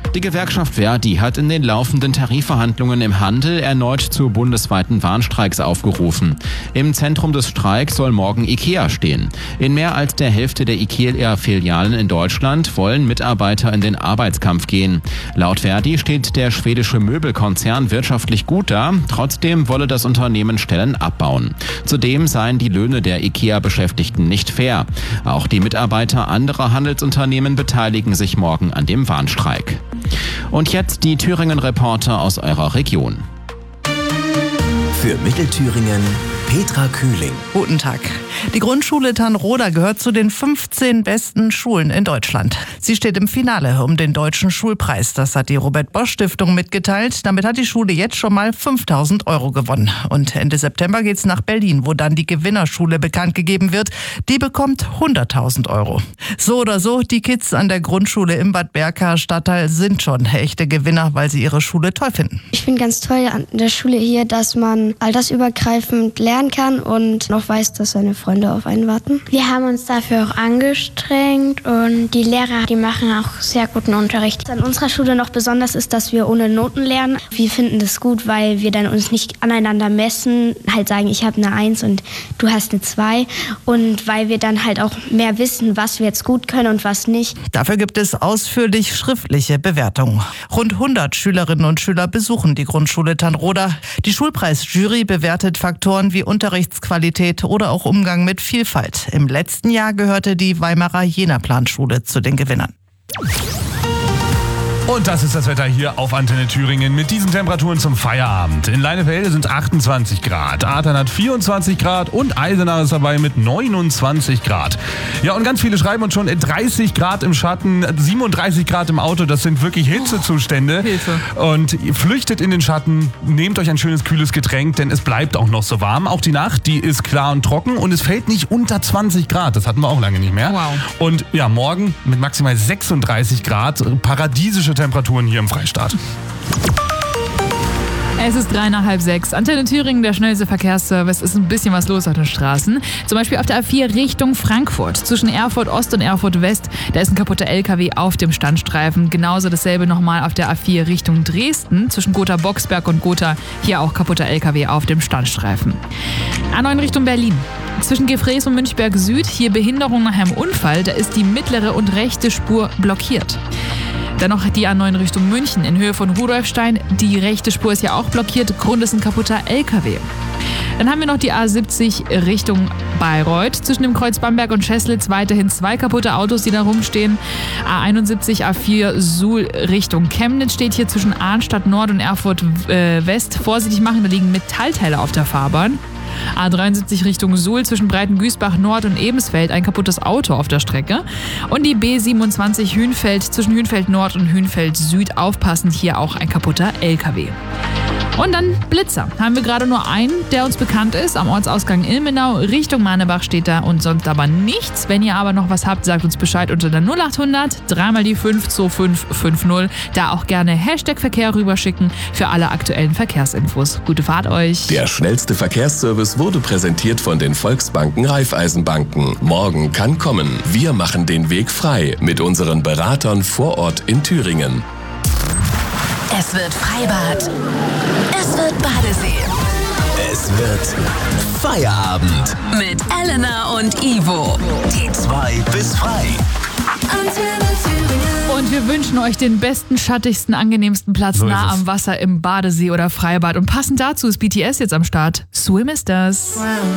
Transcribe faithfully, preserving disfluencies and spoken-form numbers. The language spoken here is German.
Die Gewerkschaft Verdi hat in den laufenden Tarifverhandlungen im Handel erneut zu bundesweiten Warnstreiks aufgerufen. Im Zentrum des Streiks soll morgen IKEA stehen. In mehr als der Hälfte der IKEA-Filialen in Deutschland wollen Mitarbeiter in den Arbeitskampf gehen. Laut Verdi steht der schwedische Möbelkonzern wirtschaftlich gut da, trotzdem wolle das Unternehmen Stellen abbauen. Zudem seien die Löhne der IKEA-Beschäftigten nicht fair. Auch die Mitarbeiter anderer Handelsunternehmen beteiligen sich morgen an dem Warnstreik. Und jetzt die Thüringen-Reporter aus eurer Region. Für Mittelthüringen Petra Kühling. Guten Tag. Die Grundschule Tanroda gehört zu den fünfzehn besten Schulen in Deutschland. Sie steht im Finale um den Deutschen Schulpreis. Das hat die Robert-Bosch-Stiftung mitgeteilt. Damit hat die Schule jetzt schon mal fünftausend Euro gewonnen. Und Ende September geht's nach Berlin, wo dann die Gewinnerschule bekannt gegeben wird. Die bekommt hunderttausend Euro. So oder so, die Kids an der Grundschule im Bad Berka Stadtteil sind schon echte Gewinner, weil sie ihre Schule toll finden. Ich finde ganz toll an der Schule hier, dass man altersübergreifend lernen kann und noch weiß, dass seine Freunde auf einen warten. Wir haben uns dafür auch angestrengt und die Lehrer, die machen auch sehr guten Unterricht. An unserer Schule noch besonders ist, dass wir ohne Noten lernen. Wir finden das gut, weil wir dann uns nicht aneinander messen, halt sagen, ich habe eine Eins und du hast eine zwei und weil wir dann halt auch mehr wissen, was wir jetzt gut können und was nicht. Dafür gibt es ausführlich schriftliche Bewertungen. Rund hundert Schülerinnen und Schüler besuchen die Grundschule Tanroda. Die Schulpreisjury bewertet Faktoren wie Unterrichtsqualität oder auch Umgang mit Vielfalt. Im letzten Jahr gehörte die Weimarer Jena-Planschule zu den Gewinnern. Und das ist das Wetter hier auf Antenne Thüringen mit diesen Temperaturen zum Feierabend. In Leinefelde sind es achtundzwanzig Grad, Adern hat vierundzwanzig Grad und Eisenach ist dabei mit neunundzwanzig Grad. Ja, und ganz viele schreiben uns schon dreißig Grad im Schatten, siebenunddreißig Grad im Auto. Das sind wirklich Hitzezustände. Hilfe. Und ihr flüchtet in den Schatten, nehmt euch ein schönes, kühles Getränk, denn es bleibt auch noch so warm. Auch die Nacht, die ist klar und trocken und es fällt nicht unter zwanzig Grad. Das hatten wir auch lange nicht mehr. Wow. Und ja, morgen mit maximal sechsunddreißig Grad, paradiesische Temperaturen hier im Freistaat. Es ist drei nach halb sechs. Antenne Thüringen, der schnellste Verkehrsservice. Ist ein bisschen was los auf den Straßen. Zum Beispiel auf der A vier Richtung Frankfurt. Zwischen Erfurt Ost und Erfurt West. Da ist ein kaputter L K W auf dem Standstreifen. Genauso dasselbe nochmal auf der A vier Richtung Dresden. Zwischen Gotha-Boxberg und Gotha. Hier auch kaputter L K W auf dem Standstreifen. A neun Richtung Berlin. Zwischen Gefrees und Münchberg Süd. Hier Behinderung nach einem Unfall. Da ist die mittlere und rechte Spur blockiert. Dann noch die A neun Richtung München in Höhe von Rudolfstein. Die rechte Spur ist ja auch blockiert. Grund ist ein kaputter L K W. Dann haben wir noch die A siebzig Richtung Bayreuth. Zwischen dem Kreuz Bamberg und Scheslitz weiterhin zwei kaputte Autos, die da rumstehen. A einundsiebzig, A vier Suhl Richtung Chemnitz steht hier zwischen Arnstadt Nord und Erfurt äh, West. Vorsichtig machen, da liegen Metallteile auf der Fahrbahn. A dreiundsiebzig Richtung Suhl zwischen Breitengüßbach Nord und Ebensfeld ein kaputtes Auto auf der Strecke. Und die B siebenundzwanzig Hünfeld zwischen Hünfeld Nord und Hünfeld Süd aufpassend, hier auch ein kaputter L K W. Und dann Blitzer. Haben wir gerade nur einen, der uns bekannt ist. Am Ortsausgang Ilmenau, Richtung Manebach steht da und sonst aber nichts. Wenn ihr aber noch was habt, sagt uns Bescheid unter der null achthundert, dreimal die fünf zwei fünf fünf null. Da auch gerne Hashtag Verkehr rüberschicken für alle aktuellen Verkehrsinfos. Gute Fahrt euch. Der schnellste Verkehrsservice wurde präsentiert von den Volksbanken Raiffeisenbanken. Morgen kann kommen. Wir machen den Weg frei mit unseren Beratern vor Ort in Thüringen. Es wird Freibad. Es wird Badesee. Es wird Feierabend. Mit Elena und Ivo. Die zwei bis frei. Und wir wünschen euch den besten, schattigsten, angenehmsten Platz So ist nah es. am Wasser im Badesee oder Freibad. Und passend dazu ist B T S jetzt am Start. Swim ist das.